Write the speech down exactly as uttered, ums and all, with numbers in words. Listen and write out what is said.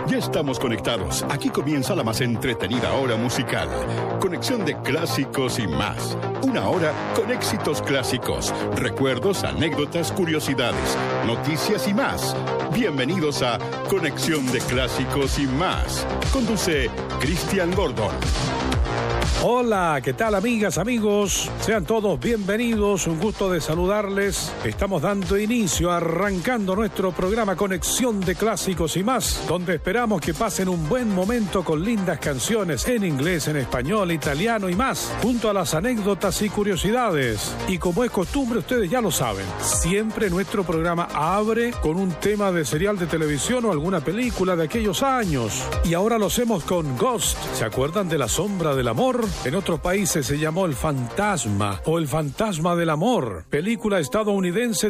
Ya estamos conectados. Aquí comienza la más entretenida hora musical. Conexión de clásicos y más. Una hora con éxitos clásicos, recuerdos, anécdotas, curiosidades, noticias y más. Bienvenidos a Conexión de Clásicos y más. Conduce Cristian Gordon. Hola, ¿qué tal amigas, amigos? Sean todos bienvenidos, un gusto de saludarles. Estamos dando inicio, arrancando nuestro programa Conexión de Clásicos y más, donde esperamos que pasen un buen momento con lindas canciones en inglés, en español, italiano y más, junto a las anécdotas y curiosidades. Y como es costumbre, ustedes ya lo saben, siempre nuestro programa abre con un tema de serial de televisión o alguna película de aquellos años. Y ahora lo hacemos con Ghost. ¿Se acuerdan de La Sombra del Amor? En otros países se llamó El Fantasma o El Fantasma del Amor, película estadounidense